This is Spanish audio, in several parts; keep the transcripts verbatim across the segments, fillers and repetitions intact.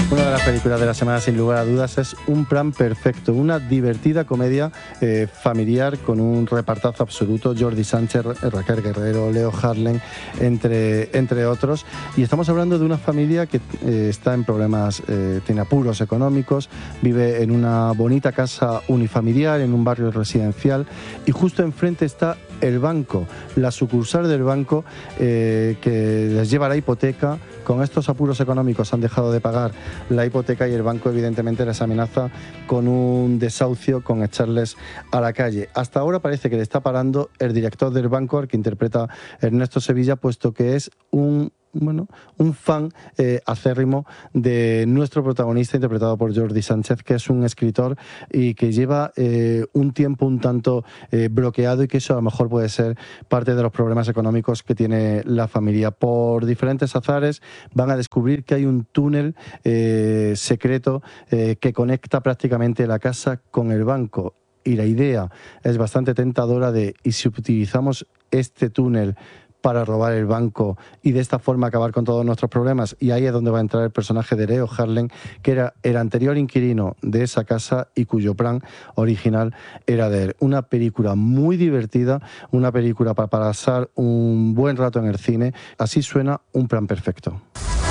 Una de las películas de la semana, sin lugar a dudas, es Un plan perfecto, una divertida comedia eh, familiar con un repartazo absoluto: Jordi Sánchez, Raquel Guerrero, Leo Harlem, entre, entre otros. Y estamos hablando de una familia que eh, está en problemas, eh, tiene apuros económicos, vive en una bonita casa unifamiliar, en un barrio residencial, y justo enfrente está el banco, la sucursal del banco eh, que les lleva la hipoteca. Con estos apuros económicos han dejado de pagar la hipoteca y el banco evidentemente les amenaza con un desahucio, con echarles a la calle. Hasta ahora parece que le está parando el director del banco, al que interpreta Ernesto Sevilla, puesto que es un bueno, un fan eh, acérrimo de nuestro protagonista, interpretado por Jordi Sánchez, que es un escritor y que lleva eh, un tiempo un tanto eh, bloqueado, y que eso a lo mejor puede ser parte de los problemas económicos que tiene la familia. Por diferentes azares van a descubrir que hay un túnel eh, secreto eh, que conecta prácticamente la casa con el banco, y la idea es bastante tentadora de: ¿y si utilizamos este túnel para robar el banco y de esta forma acabar con todos nuestros problemas? Y ahí es donde va a entrar el personaje de Leo Harlem, que era el anterior inquilino de esa casa y cuyo plan original era de él. Una película muy divertida, una película para pasar un buen rato en el cine. Así suena Un plan perfecto.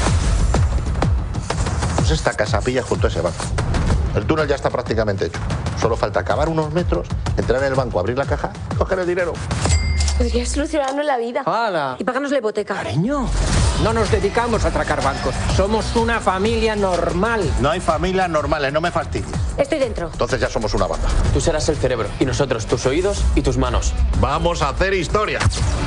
Pues esta casa pilla junto a ese banco. El túnel ya está prácticamente hecho. Solo falta cavar unos metros, entrar en el banco, abrir la caja, coger el dinero. Podría solucionarnos la vida. ¡Hala! Y pagarnos la hipoteca. Cariño, no nos dedicamos a atracar bancos. Somos una familia normal. No hay familias normales, no me fastidies. Estoy dentro. Entonces ya somos una banda. Tú serás el cerebro y nosotros tus oídos y tus manos. Vamos a hacer historia.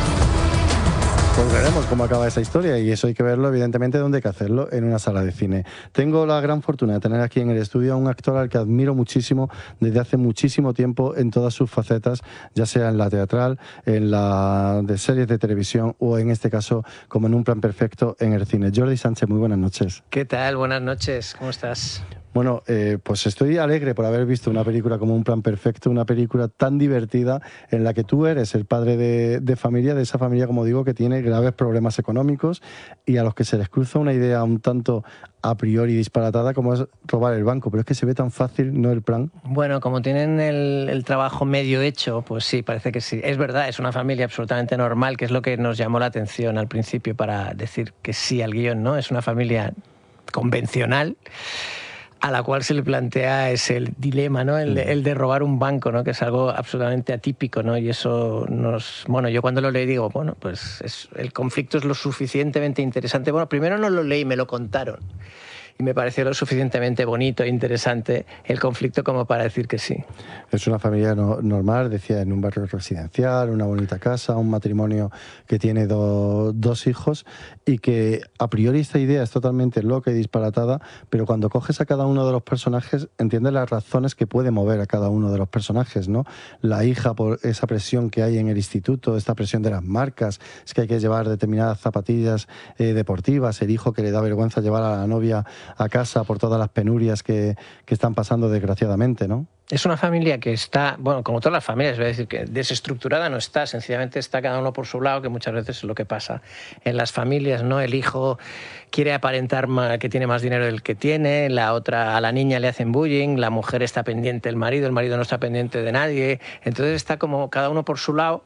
Pues veremos cómo acaba esa historia, y eso hay que verlo, evidentemente, donde hay que hacerlo: en una sala de cine. Tengo la gran fortuna de tener aquí en el estudio a un actor al que admiro muchísimo desde hace muchísimo tiempo en todas sus facetas, ya sea en la teatral, en la de series de televisión o, en este caso, como en Un plan perfecto, en el cine. Jordi Sánchez, muy buenas noches. ¿Qué tal? Buenas noches. ¿Cómo estás? Bueno, eh, pues estoy alegre por haber visto una película como Un plan perfecto, una película tan divertida en la que tú eres el padre de, de familia, de esa familia, como digo, que tiene graves problemas económicos y a los que se les cruza una idea un tanto a priori disparatada como es robar el banco. Pero es que se ve tan fácil, ¿no?, el plan. Bueno, como tienen el, el trabajo medio hecho, pues sí, parece que sí. Es verdad, es una familia absolutamente normal, que es lo que nos llamó la atención al principio para decir que sí al guión, ¿no? Es una familia convencional a la cual se le plantea ese dilema, ¿no? El de, el de robar un banco, ¿no? Que es algo absolutamente atípico, ¿no? Y eso nos... Bueno, yo cuando lo leí digo, bueno, pues es, el conflicto es lo suficientemente interesante. Bueno, primero no lo leí, me lo contaron. Y me pareció lo suficientemente bonito e interesante el conflicto como para decir que sí. Es una familia no, normal, decía, en un barrio residencial, una bonita casa, un matrimonio que tiene do, dos hijos, y que a priori esta idea es totalmente loca y disparatada, pero cuando coges a cada uno de los personajes entiendes las razones que puede mover a cada uno de los personajes, ¿no? La hija, por esa presión que hay en el instituto, esta presión de las marcas, es que hay que llevar determinadas zapatillas eh, deportivas; el hijo, que le da vergüenza llevar a la novia a casa por todas las penurias que, que están pasando, desgraciadamente, ¿no? Es una familia que está, bueno, como todas las familias, voy a decir que desestructurada no está, sencillamente está cada uno por su lado, que muchas veces es lo que pasa en las familias, ¿no? El hijo quiere aparentar que tiene más dinero del que tiene, la otra, a la niña le hacen bullying, la mujer está pendiente del marido, el marido no está pendiente de nadie, entonces está como cada uno por su lado,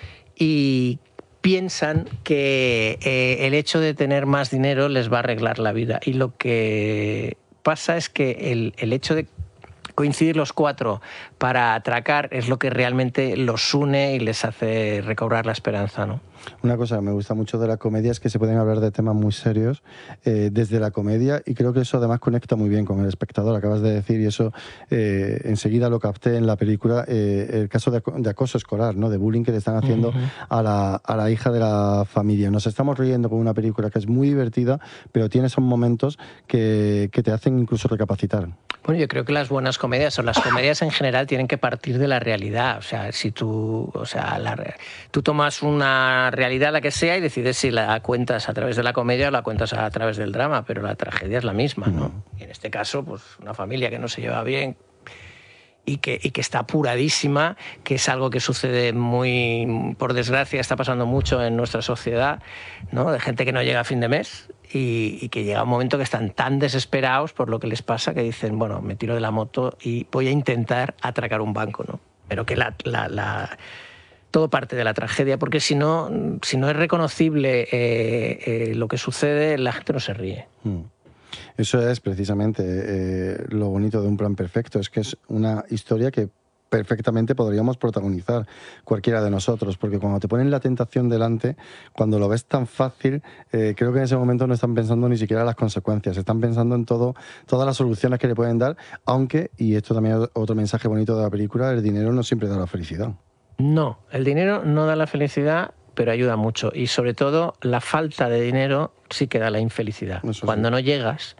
y piensan que eh, el hecho de tener más dinero les va a arreglar la vida. Y lo que pasa es que el, el hecho de coincidir los cuatro para atracar es lo que realmente los une y les hace recobrar la esperanza, ¿no? Una cosa que me gusta mucho de la comedia es que se pueden hablar de temas muy serios eh, desde la comedia, y creo que eso además conecta muy bien con el espectador, acabas de decir, y eso eh, enseguida lo capté en la película, eh, el caso de, de acoso escolar, ¿no?, de bullying que le están haciendo uh-huh. a, la, a la hija de la familia. Nos estamos riendo con una película que es muy divertida, pero tiene esos momentos que, que te hacen incluso recapacitar. Bueno, yo creo que las buenas comedias, o las comedias en general, tienen que partir de la realidad. O sea, si tú, o sea, la, tú tomas una realidad, la que sea, y decides si la cuentas a través de la comedia o la cuentas a través del drama, pero la tragedia es la misma, ¿no? Y en este caso, pues una familia que no se lleva bien y que, y que está apuradísima, que es algo que sucede muy, por desgracia, está pasando mucho en nuestra sociedad, ¿no? De gente que no llega a fin de mes y, y que llega un momento que están tan desesperados por lo que les pasa que dicen, bueno, me tiro de la moto y voy a intentar atracar un banco, ¿no? Pero que la... la, la todo parte de la tragedia, porque si no, si no es reconocible eh, eh, lo que sucede, la gente no se ríe. Mm. Eso es precisamente eh, lo bonito de Un plan perfecto, es que es una historia que perfectamente podríamos protagonizar cualquiera de nosotros, porque cuando te ponen la tentación delante, cuando lo ves tan fácil, eh, creo que en ese momento no están pensando ni siquiera en las consecuencias, están pensando en todo, todas las soluciones que le pueden dar, aunque, y esto también es otro mensaje bonito de la película, el dinero no siempre da la felicidad. No, el dinero no da la felicidad, pero ayuda mucho. Y sobre todo, la falta de dinero sí que da la infelicidad. Eso Cuando sí. no llegas,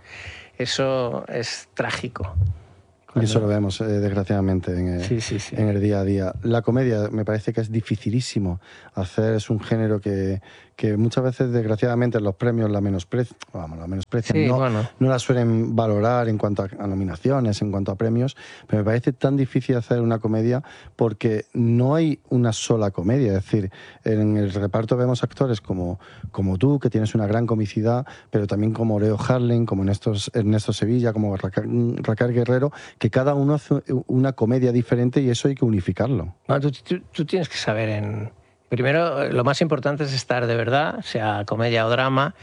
eso es trágico. Y eso lo vemos, eh, desgraciadamente, en el, sí, sí, sí. en el día a día. La comedia me parece que es dificilísimo hacer, es un género que, que muchas veces, desgraciadamente, los premios la menosprecian, vamos, la menosprecian, sí, no, bueno. no la suelen valorar en cuanto a, a nominaciones, en cuanto a premios, pero me parece tan difícil hacer una comedia porque no hay una sola comedia, es decir, en el reparto vemos actores como, como tú, que tienes una gran comicidad, pero también como Leo Harlem, como Ernesto, Ernesto Sevilla, como Raquel, Raquel Guerrero, que cada uno hace una comedia diferente y eso hay que unificarlo. No, tú, tú, tú tienes que saber en... Primero, lo más importante es estar de verdad, sea comedia o drama,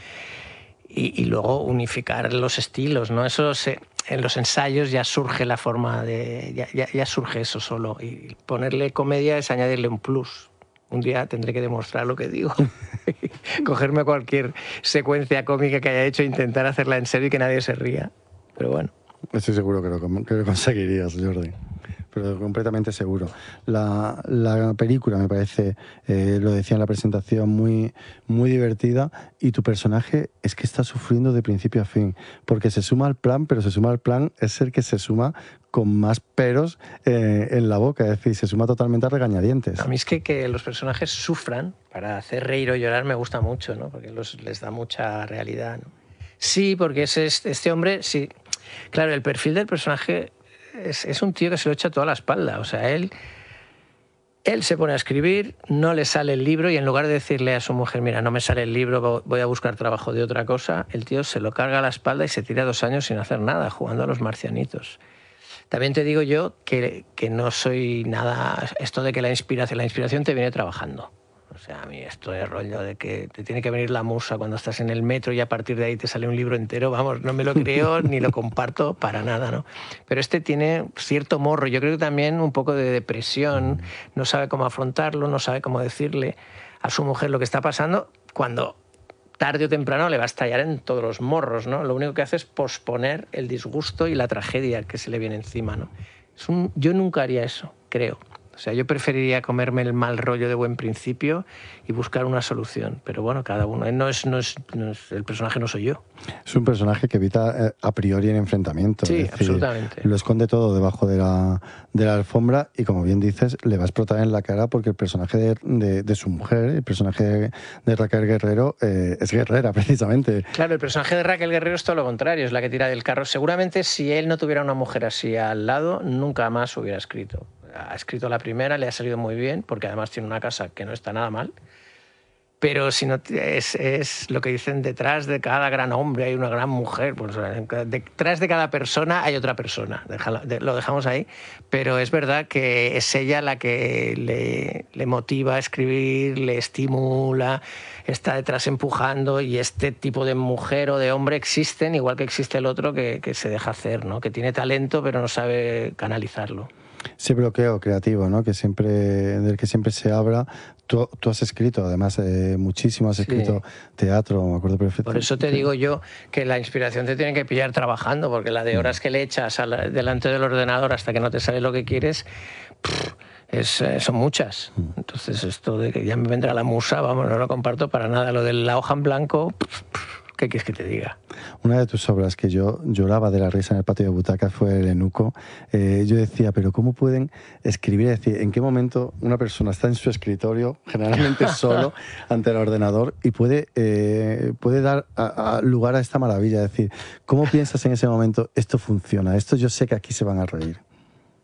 y, y luego unificar los estilos, ¿no? Eso se, en los ensayos ya surge la forma de... Ya, ya, ya surge eso solo. Y ponerle comedia es añadirle un plus. Un día tendré que demostrar lo que digo. Cogerme cualquier secuencia cómica que haya hecho e intentar hacerla en serio y que nadie se ría. Pero bueno. Estoy seguro que lo, que lo conseguirías, Jordi. Pero completamente seguro. La, la película me parece, eh, lo decía en la presentación, muy, muy divertida, y tu personaje es que está sufriendo de principio a fin, porque se suma al plan, pero se suma al plan es el que se suma con más peros eh, en la boca, es decir, se suma totalmente a regañadientes. A mí es que, que los personajes sufran para hacer reír o llorar me gusta mucho, ¿no? Porque los, les da mucha realidad, ¿no? Sí, porque es este, este hombre, sí. Claro, el perfil del personaje es, es un tío que se lo echa toda la espalda. O sea, él, él se pone a escribir, no le sale el libro y en lugar de decirle a su mujer, mira, no me sale el libro, voy a buscar trabajo de otra cosa, el tío se lo carga a la espalda y se tira dos años sin hacer nada, jugando a los marcianitos. También te digo yo que, que no soy nada... Esto de que la inspiración, la inspiración te viene trabajando. O sea, a mí esto es rollo de que te tiene que venir la musa cuando estás en el metro y a partir de ahí te sale un libro entero. Vamos, no me lo creo ni lo comparto para nada, ¿no? Pero este tiene cierto morro. Yo creo que también un poco de depresión. No sabe cómo afrontarlo, no sabe cómo decirle a su mujer lo que está pasando cuando tarde o temprano le va a estallar en todos los morros, ¿no? Lo único que hace es posponer el disgusto y la tragedia que se le viene encima, ¿no? Es un... Yo nunca haría eso, creo. O sea, yo preferiría comerme el mal rollo de buen principio y buscar una solución. Pero bueno, cada uno. No es, no es, no es, el personaje no soy yo. Es un personaje que evita eh, a priori el enfrentamiento. Sí, es decir, absolutamente. Lo esconde todo debajo de la, de la alfombra y, como bien dices, le va a explotar en la cara porque el personaje de, de, de su mujer, el personaje de, de Raquel Guerrero, eh, es guerrera, precisamente. Claro, el personaje de Raquel Guerrero es todo lo contrario, es la que tira del carro. Seguramente si él no tuviera una mujer así al lado, nunca más hubiera escrito. Ha escrito la primera, le ha salido muy bien, porque además tiene una casa que no está nada mal. Pero si no, es, es lo que dicen, detrás de cada gran hombre hay una gran mujer. Pues, detrás de cada persona hay otra persona. Déjalo, de, lo dejamos ahí. Pero es verdad que es ella la que le, le motiva a escribir, le estimula, está detrás empujando, y este tipo de mujer o de hombre existen, igual que existe el otro que, que se deja hacer, ¿no? Que tiene talento pero no sabe canalizarlo. Ese bloqueo creativo, ¿no? Que siempre, del que siempre se habla. Tú, tú has escrito, además, eh, muchísimo, has escrito sí. teatro, me acuerdo perfecto. Por eso te sí. digo yo que la inspiración te tiene que pillar trabajando, porque la de horas que le echas a la, delante del ordenador hasta que no te sale lo que quieres, pff, es, eh, son muchas. Entonces esto de que ya me vendrá la musa, vamos, no lo comparto para nada. Lo de la hoja en blanco... Pff, pff, ¿qué quieres que te diga? Una de tus obras que yo lloraba de la risa en el patio de butacas fue El Eunuco. Eh, yo decía, pero ¿cómo pueden escribir? Es decir, ¿en qué momento una persona está en su escritorio, generalmente solo, ante el ordenador, y puede, eh, puede dar a, a lugar a esta maravilla? Es decir, ¿cómo piensas en ese momento, esto funciona, esto yo sé que aquí se van a reír?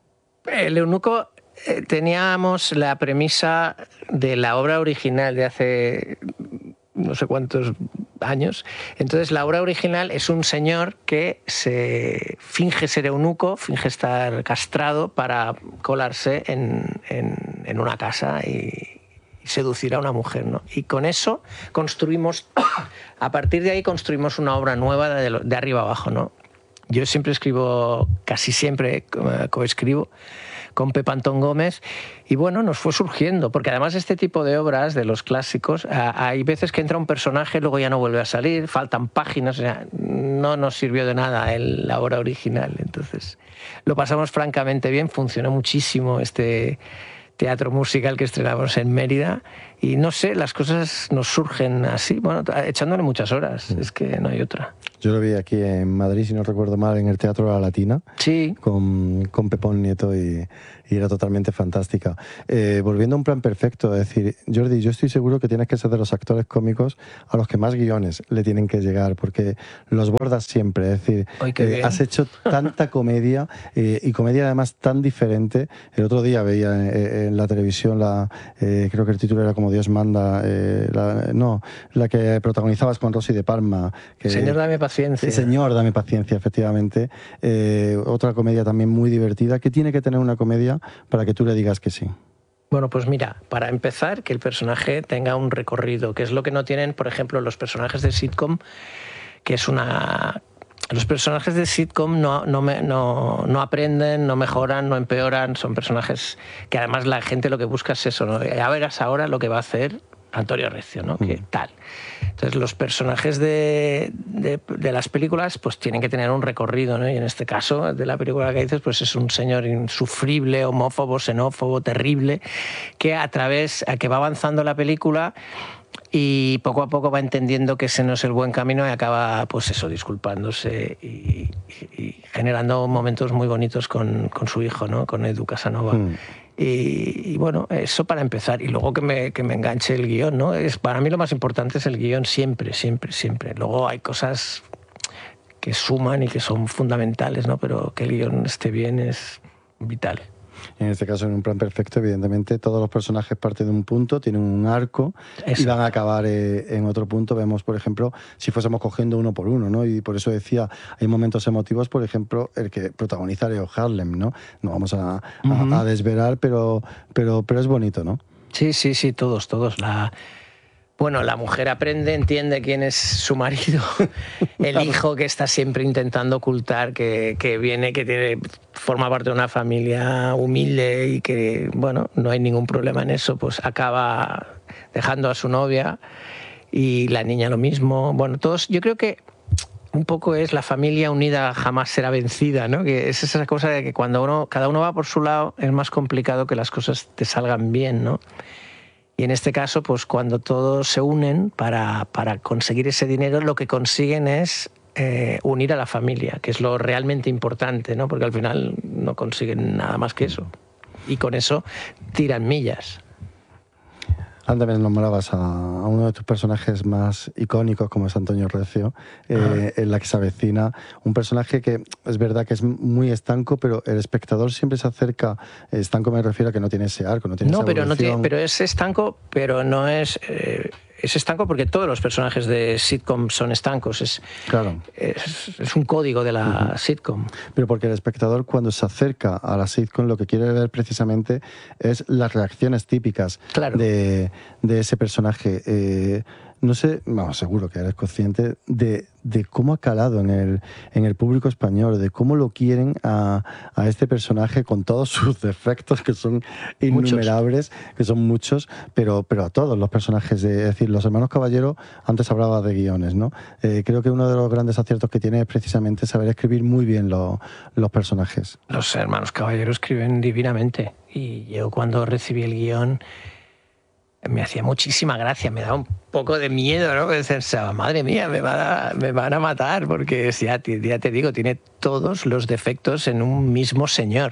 El eunuco, eh, teníamos la premisa de la obra original de hace no sé cuántos años. Entonces la obra original es un señor que se finge ser eunuco, finge estar castrado para colarse en, en, en una casa y, y seducir a una mujer, ¿no? Y con eso construimos, a partir de ahí construimos una obra nueva de, de arriba abajo, ¿no? Yo siempre escribo, casi siempre coescribo con Pepe Antón Gómez, y bueno, nos fue surgiendo, porque además este tipo de obras, de los clásicos, hay veces que entra un personaje, luego ya no vuelve a salir, faltan páginas, o sea, no nos sirvió de nada el, la obra original. Entonces, lo pasamos francamente bien, funcionó muchísimo este teatro musical que estrenamos en Mérida, y no sé, las cosas nos surgen así, bueno, echándole muchas horas, es que no hay otra. Yo lo vi aquí en Madrid, si no recuerdo mal, en el Teatro La Latina, sí. con, con Pepón Nieto, y, y era totalmente fantástica. Eh, volviendo a Un plan perfecto, es decir, Jordi, yo estoy seguro que tienes que ser de los actores cómicos a los que más guiones le tienen que llegar, porque los bordas siempre, es decir, Ay, qué eh, has hecho tanta comedia, eh, y comedia además tan diferente. El otro día veía en, en la televisión, la, eh, creo que el título era Como Dios manda, eh, la, no, la que protagonizabas con Rosy de Palma. Que, Señor, dame paciencia. Señor, dame paciencia, efectivamente. Eh, otra comedia también muy divertida. ¿Qué tiene que tener una comedia para que tú le digas que sí? Bueno, pues mira, para empezar, que el personaje tenga un recorrido, que es lo que no tienen, por ejemplo, los personajes de sitcom, que es una... Los personajes de sitcom no, no, me, no, no aprenden, no mejoran, no empeoran, son personajes que además la gente lo que busca es eso, ¿no? Ya verás ahora lo que va a hacer Antonio Recio, ¿no? ¿Qué tal? Entonces los personajes de, de, de las películas pues tienen que tener un recorrido, ¿no? Y en este caso de la película que dices pues es un señor insufrible, homófobo, xenófobo, terrible, que a través, a que va avanzando la película y poco a poco va entendiendo que ese no es el buen camino y acaba, pues eso, disculpándose y, y, y generando momentos muy bonitos con, con su hijo, ¿no? Con Edu Casanova. Mm. Y, y bueno, eso para empezar. Y luego que me, que me enganche el guión, ¿no? Es, para mí lo más importante es el guión siempre, siempre, siempre. Luego hay cosas que suman y que son fundamentales, ¿no? Pero que el guión esté bien es vital. En este caso, en Un plan perfecto, evidentemente, todos los personajes parten de un punto, tienen un arco. Exacto. Y van a acabar eh, en otro punto. Vemos, por ejemplo, si fuésemos cogiendo uno por uno, ¿no? Y por eso decía, hay momentos emotivos, por ejemplo, el que protagoniza Leo Harlem, ¿no? No vamos a, uh-huh. a, a desvelar, pero, pero, pero es bonito, ¿no? Sí, sí, sí, todos, todos. La... Bueno, la mujer aprende, entiende quién es su marido, el hijo que está siempre intentando ocultar que, que viene, que tiene, forma parte de una familia humilde y que, bueno, no hay ningún problema en eso, pues acaba dejando a su novia y la niña lo mismo. Bueno, todos, yo creo que un poco es la familia unida jamás será vencida, ¿no? Que es esa cosa de que cuando uno, cada uno va por su lado es más complicado que las cosas te salgan bien, ¿no? Y en este caso, pues cuando todos se unen para, para conseguir ese dinero, lo que consiguen es eh, unir a la familia, que es lo realmente importante, ¿no? Porque al final no consiguen nada más que eso. Y con eso tiran millas. Antes me nombrabas a, a uno de tus personajes más icónicos, como es Antonio Recio, eh, en La que se avecina. Un personaje que es verdad que es muy estanco, pero el espectador siempre se acerca. Estanco me refiero a que no tiene ese arco, no tiene no, esa pero evolución. No tiene, pero es estanco, pero no es... Eh... Es estanco porque todos los personajes de sitcom son estancos. Es, claro. es, es un código de la uh-huh. sitcom. Pero porque el espectador, cuando se acerca a la sitcom, lo que quiere ver precisamente es las reacciones típicas claro. de, de ese personaje. Eh, no sé, bueno, seguro que eres consciente de, de cómo ha calado en el, en el público español, de cómo lo quieren a, a este personaje con todos sus defectos, que son innumerables, muchos. que son muchos, pero, pero a todos los personajes. De, es decir, los hermanos Caballero, antes hablaba de guiones, ¿no? Eh, creo que uno de los grandes aciertos que tiene es precisamente saber escribir muy bien lo, los personajes. Los hermanos Caballero escriben divinamente. Y yo cuando recibí el guión me hacía muchísima gracia, me daba un poco de miedo, ¿no? Pensaba, madre mía, me van a, me van a matar, porque ya, ya te digo, tiene todos los defectos en un mismo señor.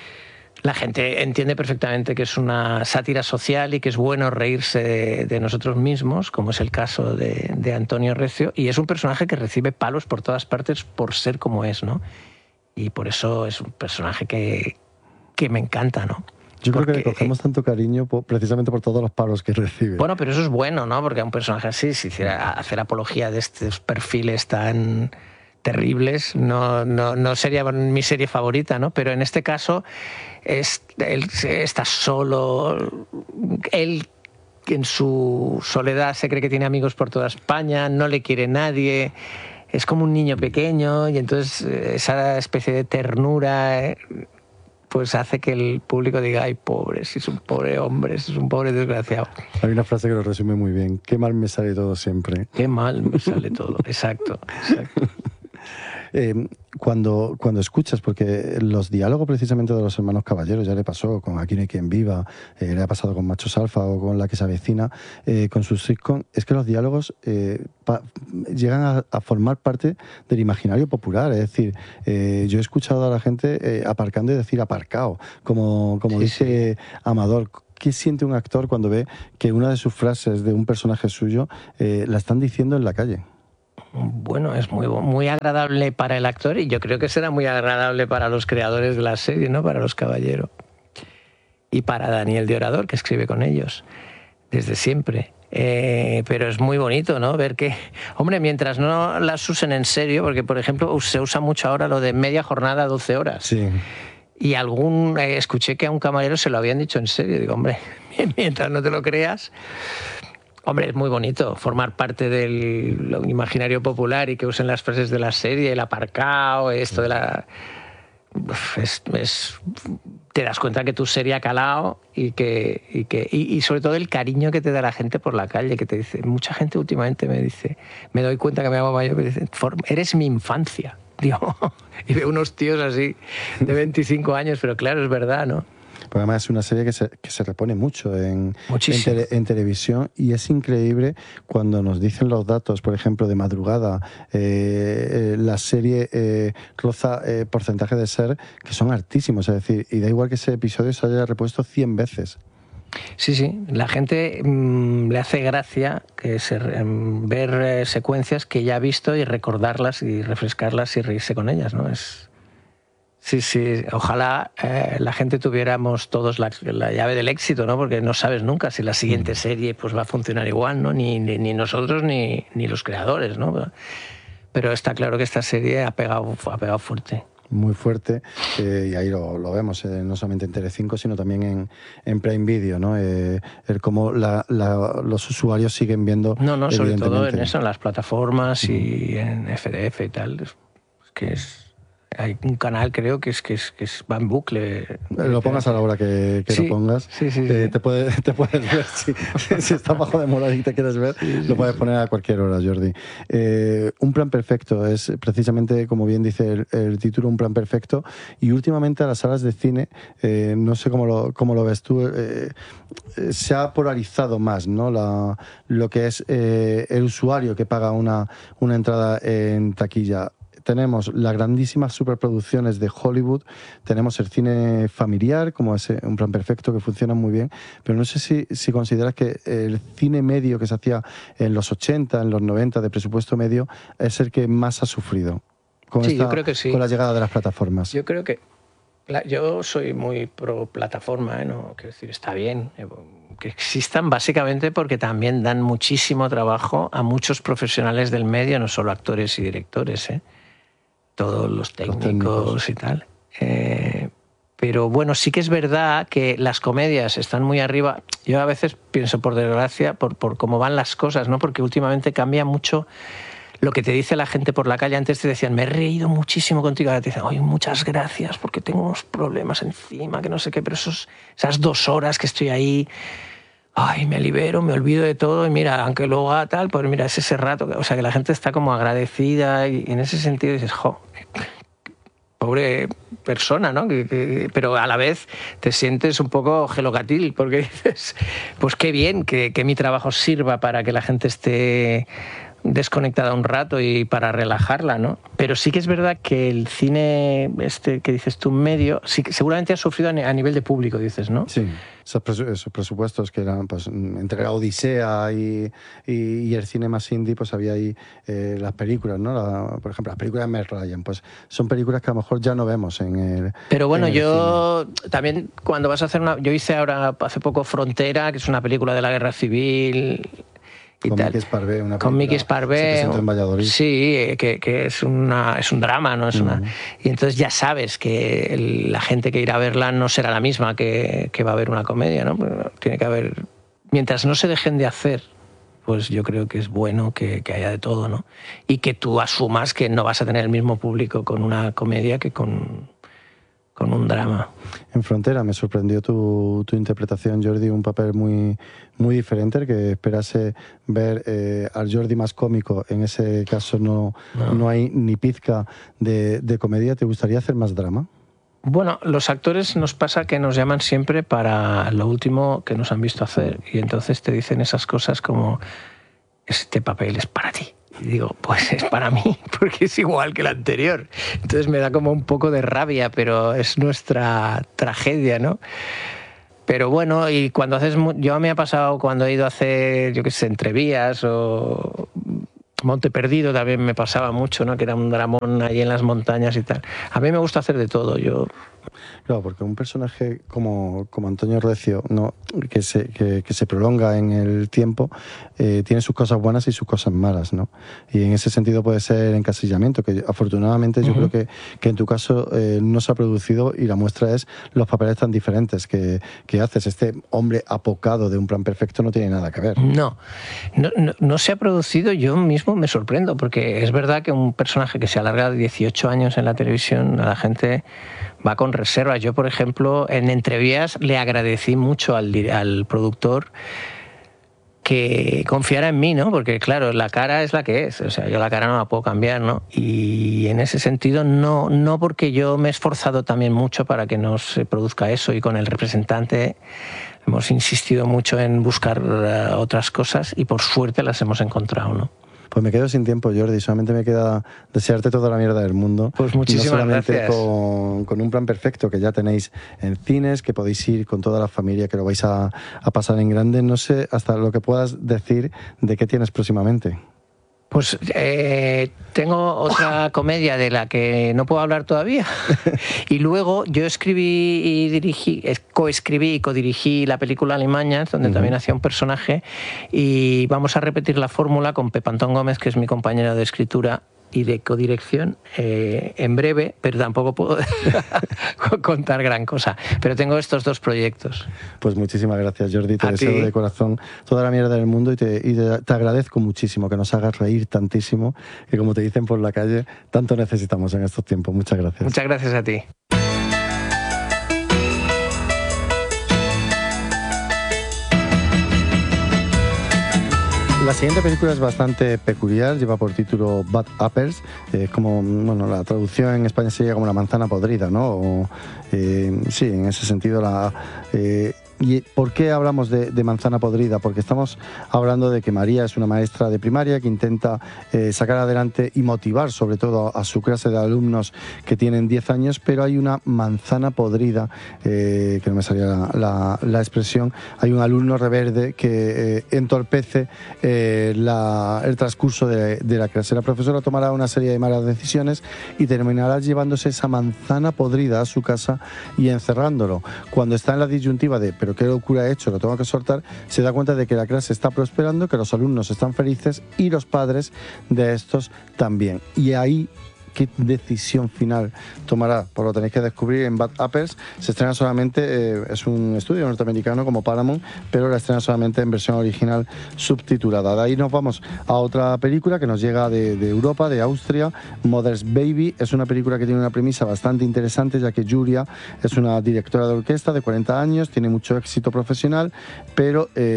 La gente entiende perfectamente que es una sátira social y que es bueno reírse de, de nosotros mismos, como es el caso de, de Antonio Recio, y es un personaje que recibe palos por todas partes por ser como es, ¿no? Y por eso es un personaje que... que me encanta, ¿no? Yo Porque, creo que le cogemos tanto cariño por, precisamente por todos los palos que recibe. Bueno, pero eso es bueno, ¿no? Porque a un personaje así, si hiciera hacer apología de estos perfiles tan terribles, no, no, no sería mi serie favorita, ¿no? Pero en este caso, es, él está solo, él en su soledad se cree que tiene amigos por toda España, no le quiere nadie, es como un niño pequeño y entonces esa especie de ternura pues hace que el público diga, ay, pobre, si es un pobre hombre, si es un pobre desgraciado. Hay una frase que lo resume muy bien, qué mal me sale todo siempre. Qué mal me sale todo, exacto, exacto. Eh, cuando, cuando escuchas, porque los diálogos precisamente de los hermanos Caballeros, ya le pasó con Aquí no hay quien viva, eh, le ha pasado con Machos Alfa o con La que se avecina, eh, con sus sitcom, es que los diálogos eh, pa, llegan a, a formar parte del imaginario popular. Es decir, eh, yo he escuchado a la gente eh, aparcando y decir aparcao, como, como sí, dice sí. Amador. ¿Qué siente un actor cuando ve que una de sus frases de un personaje suyo eh, la están diciendo en la calle? Bueno, es muy, muy agradable para el actor y yo creo que será muy agradable para los creadores de la serie, ¿no? Para los Caballero. Y para Daniel de Orador, que escribe con ellos desde siempre. Eh, pero es muy bonito, ¿no? Ver que, hombre, mientras no las usen en serio, porque, por ejemplo, se usa mucho ahora lo de media jornada, doce horas. Sí. Y algún eh, escuché que a un camarero se lo habían dicho en serio. Digo, hombre, mientras no te lo creas... Hombre, es muy bonito formar parte del imaginario popular y que usen las frases de la serie, el aparcao, esto de la... Es, es, te das cuenta que tu serie ha calado y, que, y, que, y, y sobre todo el cariño que te da la gente por la calle, que te dice, mucha gente últimamente me dice, me doy cuenta que me hago mayor, me dicen, eres mi infancia, digo, y veo unos tíos así de veinticinco años, pero claro, es verdad, ¿no? Porque además es una serie que se, que se repone mucho en, en, tele, en televisión y es increíble cuando nos dicen los datos, por ejemplo, de madrugada, eh, eh, la serie eh, roza eh, porcentaje de ser que son altísimos, es decir, y da igual que ese episodio se haya repuesto cien veces. Sí, sí, la gente mmm, le hace gracia que se, mmm, ver eh, secuencias que ya ha visto y recordarlas y refrescarlas y reírse con ellas, ¿no? Es... Sí, sí, ojalá eh, la gente tuviéramos todos la, la llave del éxito, ¿no? Porque no sabes nunca si la siguiente serie pues, va a funcionar igual, ¿no? Ni, ni, ni nosotros ni, ni los creadores, ¿no? Pero está claro que esta serie ha pegado, ha pegado fuerte. Muy fuerte, eh, y ahí lo, lo vemos, eh, no solamente en Telecinco, sino también en, en Prime Video, ¿no? Eh, el cómo la, la, los usuarios siguen viendo... No, no, sobre todo en eso, en las plataformas uh-huh. y en F D F y tal, es que es... Hay un canal, creo, que es que es, que es va en bucle. Lo pongas a la hora que, que sí, lo pongas. Sí, sí, eh, sí. Te, puede, te puedes ver. Si, si está bajo de moda y te quieres ver, sí, sí, lo puedes sí. poner a cualquier hora, Jordi. Eh, un plan perfecto es precisamente, como bien dice el, el título, un plan perfecto. Y últimamente a las salas de cine, eh, no sé cómo lo, cómo lo ves tú, eh, se ha polarizado más, ¿no? La, lo que es eh, el usuario que paga una, una entrada en taquilla. Tenemos las grandísimas superproducciones de Hollywood, tenemos el cine familiar, como es Un plan perfecto, que funciona muy bien, pero no sé si, si consideras que el cine medio que se hacía en los ochenta, en los noventa, de presupuesto medio, es el que más ha sufrido con, sí, esta, yo creo que sí. con la llegada de las plataformas. Yo creo que... Yo soy muy pro plataforma, ¿eh? No, quiero decir, está bien que existan básicamente porque también dan muchísimo trabajo a muchos profesionales del medio, no solo actores y directores, ¿eh? Todos los técnicos, los técnicos y tal. Eh, pero bueno, sí que es verdad que las comedias están muy arriba. Yo a veces pienso, por desgracia, por, por cómo van las cosas, ¿no? Porque últimamente cambia mucho lo que te dice la gente por la calle. Antes te decían, me he reído muchísimo contigo. Ahora te dicen, oye, muchas gracias porque tengo unos problemas encima, que no sé qué. Pero esos, esas dos horas que estoy ahí, ay, me libero, me olvido de todo. Y mira, aunque luego haga tal, pues mira, es ese rato. O sea, que la gente está como agradecida y en ese sentido dices, jo, pobre persona, ¿no? Que, que, pero a la vez te sientes un poco gelocatil porque dices, pues qué bien que, que mi trabajo sirva para que la gente esté desconectada un rato y para relajarla, ¿no? Pero sí que es verdad que el cine este que dices tú medio, sí que seguramente ha sufrido a nivel de público, dices, ¿no? Sí, esos, presu esos presupuestos que eran pues entre la Odisea y, y, y el cine más indie, pues había ahí eh, las películas, ¿no? La, por ejemplo, las películas de Meg Ryan, pues son películas que a lo mejor ya no vemos en el Pero bueno, en el yo cine. También cuando vas a hacer una... Yo hice ahora hace poco Frontera, que es una película de la Guerra Civil... Y con tal. Miki Esparvé, una con Miki Esparvé se presentó en Valladolid. Sí, que, que es, una, es un drama, ¿no? Es Mm. una, y entonces ya sabes que el, la gente que irá a verla no será la misma que, que va a ver una comedia, ¿no? Tiene que haber... Mientras no se dejen de hacer, pues yo creo que es bueno que, que haya de todo, ¿no? Y que tú asumas que no vas a tener el mismo público con una comedia que con... con un drama. En Frontera me sorprendió tu, tu interpretación, Jordi, un papel muy, muy diferente, el que esperase ver eh, al Jordi más cómico. En ese caso no, no. no hay ni pizca de, de comedia. ¿Te gustaría hacer más drama? Bueno, los actores nos pasa que nos llaman siempre para lo último que nos han visto hacer y entonces te dicen esas cosas como este papel es para ti. Y digo, pues es para mí, porque es igual que el anterior. Entonces me da como un poco de rabia, pero es nuestra tragedia, ¿no? Pero bueno, y cuando haces... Yo me ha pasado cuando he ido a hacer, yo qué sé, Entrevías o Monte Perdido, también me pasaba mucho, ¿no? Que era un dramón ahí en las montañas y tal. A mí me gusta hacer de todo, yo... Claro, porque un personaje como, como Antonio Recio, ¿no? que, se, que, que se prolonga en el tiempo, eh, tiene sus cosas buenas y sus cosas malas, ¿no? Y en ese sentido puede ser encasillamiento, que afortunadamente yo uh-huh. creo que, que en tu caso eh, no se ha producido y la muestra es los papeles tan diferentes que, que haces. Este hombre apocado de Un plan perfecto no tiene nada que ver. No, no, no, no se ha producido, yo mismo me sorprendo, porque es verdad que un personaje que se alarga dieciocho años en la televisión, a la gente va con reservas. Yo, por ejemplo, en Entrevías le agradecí mucho al, al productor que confiara en mí, ¿no? Porque, claro, la cara es la que es. O sea, yo la cara no la puedo cambiar, ¿no? Y en ese sentido, no, no porque yo me he esforzado también mucho para que no se produzca eso y con el representante hemos insistido mucho en buscar uh, otras cosas y por suerte las hemos encontrado, ¿no? Pues me quedo sin tiempo, Jordi. Solamente me queda desearte toda la mierda del mundo. Pues muchísimas no solamente gracias. Con, con Un plan perfecto, que ya tenéis en cines, que podéis ir con toda la familia, que lo vais a, a pasar en grande. No sé hasta lo que puedas decir de qué tienes próximamente. Pues eh, tengo otra comedia de la que no puedo hablar todavía. Y luego yo escribí y dirigí, coescribí y codirigí la película Alimañas, donde uh-huh. también hacía un personaje. Y vamos a repetir la fórmula con Pepe Antón Gómez, que es mi compañero de escritura y de codirección, eh, en breve, pero tampoco puedo contar gran cosa. Pero tengo estos dos proyectos. Pues muchísimas gracias, Jordi. Te a deseo ti. de corazón toda la mierda del mundo y, te, y te, te agradezco muchísimo que nos hagas reír tantísimo, que como te dicen por la calle, tanto necesitamos en estos tiempos. Muchas gracias. Muchas gracias a ti. La siguiente película es bastante peculiar, lleva por título Bad Apples, eh, como, bueno, la traducción en España sería como La manzana podrida, ¿no? O, eh, sí, en ese sentido la... Eh, ¿Y por qué hablamos de, de manzana podrida? Porque estamos hablando de que María es una maestra de primaria que intenta eh, sacar adelante y motivar sobre todo a su clase de alumnos que tienen diez años, pero hay una manzana podrida, eh, que no me salía la, la, la expresión, hay un alumno reverde que eh, entorpece eh, la, el transcurso de, de la clase. La profesora tomará una serie de malas decisiones y terminará llevándose esa manzana podrida a su casa y encerrándolo. Cuando está en la disyuntiva de pero qué locura he hecho, lo tengo que soltar, se da cuenta de que la clase está prosperando, que los alumnos están felices y los padres de estos también. Y ahí, ¿qué decisión final tomará? Pues lo tenéis que descubrir en Bad Apples. Se estrena solamente, eh, es un estudio norteamericano como Paramount, pero la estrena solamente en versión original subtitulada. De ahí nos vamos a otra película que nos llega de, de Europa, de Austria, Mother's Baby. Es una película que tiene una premisa bastante interesante, ya que Julia es una directora de orquesta de cuarenta años, tiene mucho éxito profesional, pero... Eh,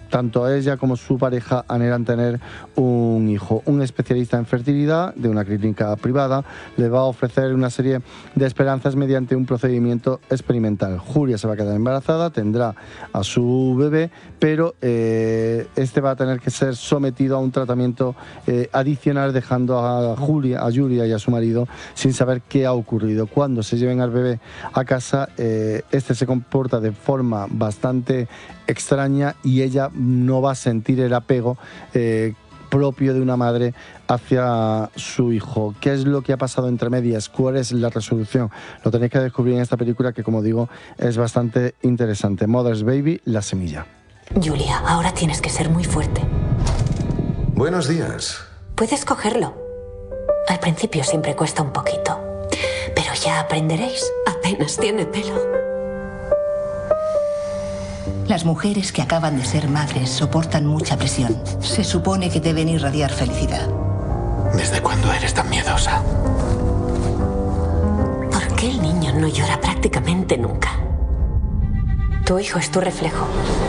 tanto ella como su pareja anhelan tener un hijo. Un especialista en fertilidad de una clínica privada le va a ofrecer una serie de esperanzas mediante un procedimiento experimental. Julia se va a quedar embarazada, tendrá a su bebé, pero eh, este va a tener que ser sometido a un tratamiento eh, adicional, dejando a Julia, a Julia y a su marido sin saber qué ha ocurrido. Cuando se lleven al bebé a casa, eh, este se comporta de forma bastante extraña y ella no va a sentir el apego eh, propio de una madre hacia su hijo. ¿Qué es lo que ha pasado entre medias? ¿Cuál es la resolución? Lo tenéis que descubrir en esta película que, como digo, es bastante interesante. Mother's Baby, La Semilla. Julia, ahora tienes que ser muy fuerte. Buenos días. Puedes cogerlo. Al principio siempre cuesta un poquito, pero ya aprenderéis. Apenas tiene pelo. Las mujeres que acaban de ser madres soportan mucha presión. Se supone que deben irradiar felicidad. ¿Desde cuándo eres tan miedosa? ¿Por qué el niño no llora prácticamente nunca? Tu hijo es tu reflejo.